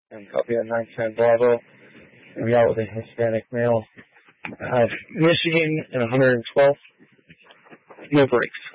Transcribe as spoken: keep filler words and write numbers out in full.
And copy on nine ten Bravo. And we out with a Hispanic male. Uh, Michigan and one hundred twelve. No brakes.